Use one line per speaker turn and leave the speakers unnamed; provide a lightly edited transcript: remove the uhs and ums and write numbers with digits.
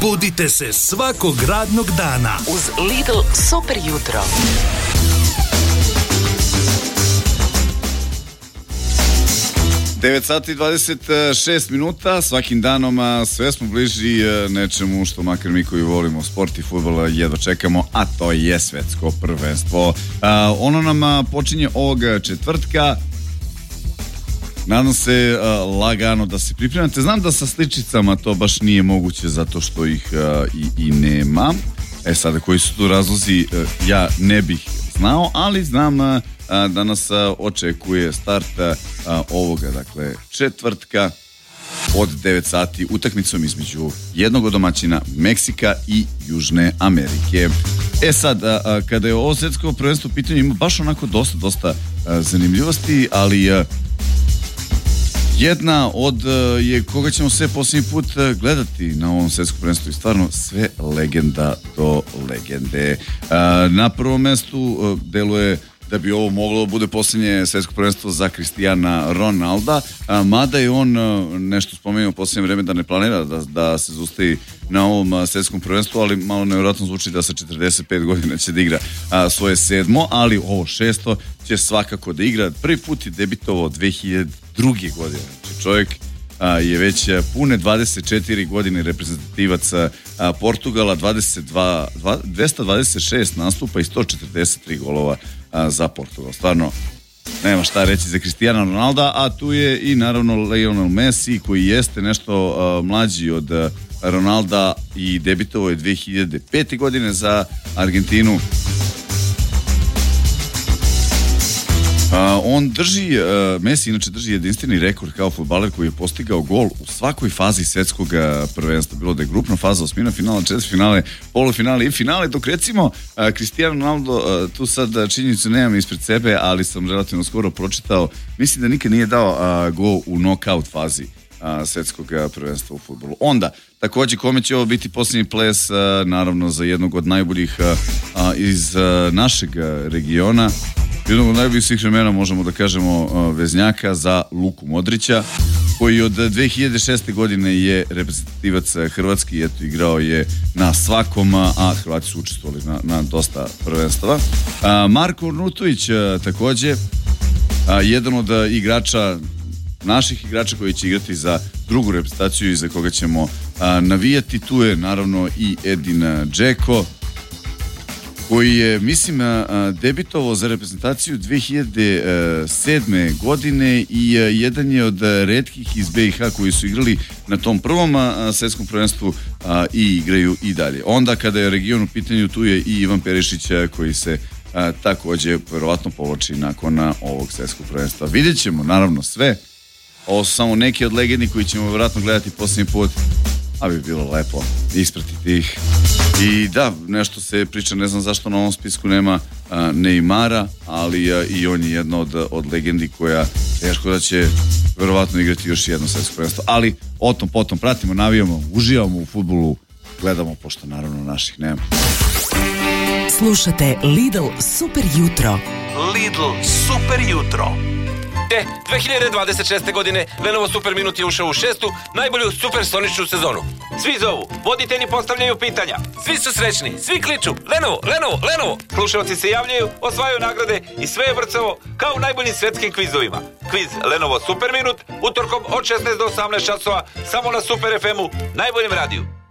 Budite se svakog radnog dana
uz Lidl super jutro.
Devet sati 26 minuta, svakim danom sve smo bliži nečemu što makar mi koji volimo sport i fudbal jedva čekamo, a to je svetsko prvenstvo. Ono nam počinje ovog četvrtka. Nadam se lagano da se pripremate. Znam da sa sličicama to baš nije moguće zato što ih i nema. Sada koji su tu razlozi ja ne bih znao, ali znam da nas očekuje start ovoga, dakle, četvrtka od 9 sati utakmicom između jednog od domaćina Meksika i Južne Amerike. Sad, kada je ovo svetsko prvenstvo u pitanju, ima baš onako dosta zanimljivosti, ali jedna od je koga ćemo sve posljednji put gledati na ovom svetskom prvenstvu i stvarno sve legenda do legende. Na prvom mestu deluje da bi ovo moglo bude posljednje svetsko prvenstvo za Cristiana Ronalda, mada je on nešto spomenuo u posljednje vreme da ne planira da se zaustavi na ovom svetskom prvenstvu, ali malo nevjerojatno zvuči da sa 45 godina će da igra svoje 7, ali ovo 6 će svakako da igra. Prvi put je debitovao 2002. godine. Znači čovjek je već pune 24 godine reprezentativac Portugala, 226 nastupa i 143 golova za Portugal. Stvarno, nema šta reći za Cristiana Ronalda, a tu je i naravno Lionel Messi koji jeste nešto mlađi od Ronalda i debitovao je 2005. godine za Argentinu. On drži, Messi inače drži jedinstveni rekord kao fudbaler koji je postigao gol u svakoj fazi svetskog prvenstva. Bilo da je grupna faza, osmina finala, četvrtfinale, polufinale i finale, dok recimo Cristiano Ronaldo, tu sad činjenicu nemam ispred sebe, ali sam relativno skoro pročitao, mislim da nikad nije dao gol u knockout fazi svetskog prvenstva u fudbalu. Onda, također, kome će ovo biti posljednji ples, naravno za jednog od najboljih iz našeg regiona, jednog od najboljih svih vremena, možemo da kažemo, veznjaka, za Luku Modrića, koji od 2006. godine je reprezentativac Hrvatske i eto, igrao je na svakom, a Hrvati su učestvovali na dosta prvenstava. Marko Arnautović, također, jedan od igrača, naših igrača koji će igrati za drugu reprezentaciju i za koga ćemo navijati. Tu je naravno i Edin Dzeko, koji je, mislim, debitovao za reprezentaciju 2007. godine i jedan je od retkih iz BiH koji su igrali na tom prvom svetskom prvenstvu i igraju i dalje. Onda kada je region u pitanju, tu je i Ivan Perišić koji se također verovatno povlači nakon ovog svetskog prvenstva. Vidjet ćemo naravno sve. Ovo su samo neki od legendi koji ćemo vjerojatno gledati posljednji put, a bi bilo lepo ispratiti ih. I da, nešto se priča, ne znam zašto na ovom spisku nema Neymara, ali i on je jedna od legendi koja teško da će verovatno igrati još jedno svetsko prvenstvo. Ali o tom potom pratimo, navijamo, uživamo u fudbalu, gledamo, pošto naravno naših nema.
Slušate Lidl super jutro.
Lidl super jutro.
2026. godine Lenovo Super Minut je ušao u 6. najbolju supersoničnu sezonu. Svi zovu, voditelji postavljaju pitanja, svi su srećni, svi kliču Lenovo, Lenovo, Lenovo. Slušalci se javljaju, osvajaju nagrade i sve je brcavo kao u najboljim svetskim kvizovima. Kviz Lenovo Super Minut utorkom od 16 do 18 časova samo na Super FM-u, najboljem radiju.